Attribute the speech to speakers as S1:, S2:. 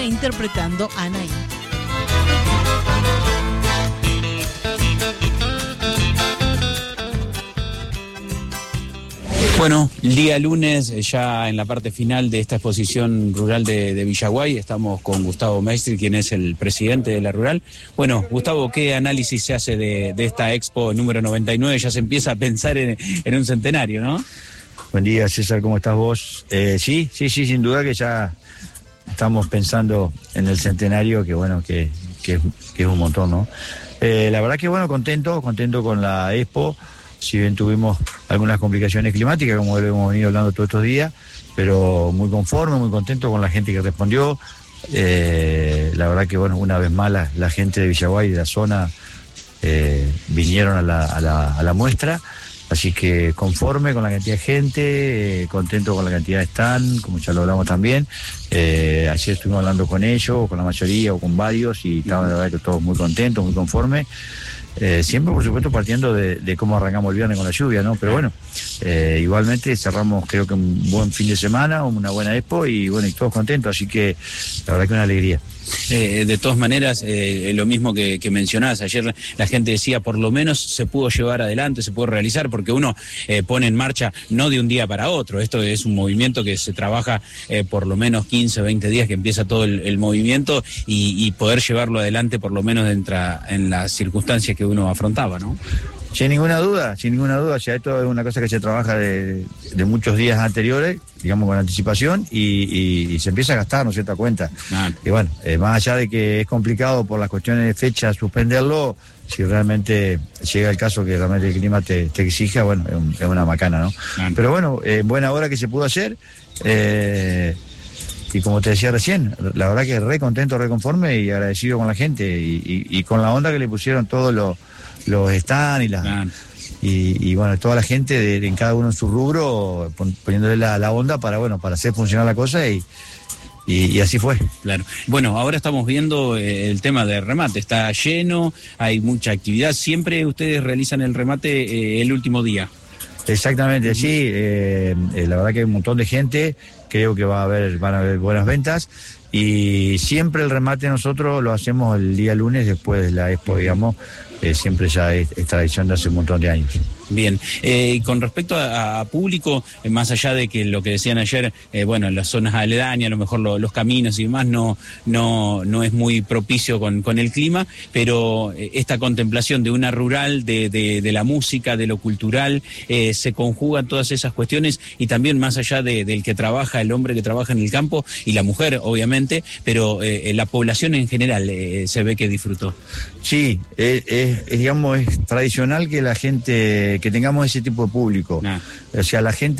S1: interpretando a Anaí.
S2: Bueno, el día lunes, ya en la parte final de esta exposición rural de Villaguay, estamos con Gustavo Maestri, quien es el presidente de la rural. Bueno, Gustavo, ¿qué análisis se hace de esta expo número 99? Ya se empieza a pensar en un centenario, ¿no?
S3: Buen día, César, ¿cómo estás vos? Sí, sin duda que ya estamos pensando en el centenario, que bueno, que es un montón, ¿no? La verdad que bueno, contento con la expo. Si bien tuvimos algunas complicaciones climáticas, como lo hemos venido hablando todos estos días, pero muy conforme, muy contento con la gente que respondió. La verdad que, bueno, una vez más la gente de Villaguay y de la zona vinieron a la muestra, así que conforme con la cantidad de gente, contento con la cantidad de stand, como ya lo hablamos también. Ayer estuvimos hablando con ellos, con la mayoría o con varios, y estaban la verdad que todos muy contentos, muy conformes. Siempre, por supuesto, partiendo de cómo arrancamos el viernes con la lluvia, ¿no? Pero bueno, igualmente cerramos, creo que un buen fin de semana, una buena expo, y bueno, y todos contentos, así que la verdad que una alegría.
S2: De todas maneras, lo mismo que mencionabas, ayer la gente decía, por lo menos se pudo llevar adelante, se pudo realizar, porque uno pone en marcha no de un día para otro. Esto es un movimiento que se trabaja por lo menos 15 o 20 días que empieza todo el movimiento, y poder llevarlo adelante por lo menos en las circunstancias que uno afrontaba, ¿no?
S3: Sin ninguna duda, ya esto es una cosa que se trabaja de muchos días anteriores, digamos con anticipación, y se empieza a gastar, ¿no se da cuenta? Y bueno, más allá de que es complicado por las cuestiones de fecha suspenderlo, si realmente llega el caso que realmente el clima te exija, bueno, es una macana, ¿no? Pero bueno, buena hora que se pudo hacer, y como te decía recién, la verdad que re contento, re conforme y agradecido con la gente, y con la onda que le pusieron todos los stands y bueno, toda la gente en cada uno en su rubro, poniéndole la onda para hacer funcionar la cosa, y así fue.
S2: Claro. Bueno, ahora estamos viendo el tema de remate, está lleno, hay mucha actividad. Siempre ustedes realizan el remate el último día.
S3: Exactamente, sí. La verdad que hay un montón de gente, creo que van a haber buenas ventas, y siempre el remate nosotros lo hacemos el día lunes después de la expo, digamos. Siempre ya es tradición de hace un montón de años.
S2: Bien, con respecto a público, más allá de que lo que decían ayer, bueno, en las zonas aledañas, a lo mejor los caminos y demás no es muy propicio con el clima, pero esta contemplación de una rural, de la música, de lo cultural, se conjugan todas esas cuestiones, y también más allá del que trabaja, el hombre que trabaja en el campo, y la mujer, obviamente, pero la población en general se ve que disfrutó.
S3: Sí, digamos, es tradicional que la gente, que tengamos ese tipo de público. O sea, la gente